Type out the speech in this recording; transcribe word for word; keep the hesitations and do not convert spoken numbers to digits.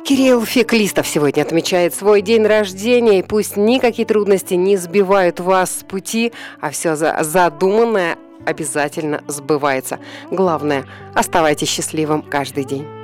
Кирилл Феклистов сегодня отмечает свой день рождения, и пусть никакие трудности не сбивают вас с пути, а все задуманное обязательно сбывается. Главное, оставайтесь счастливым каждый день.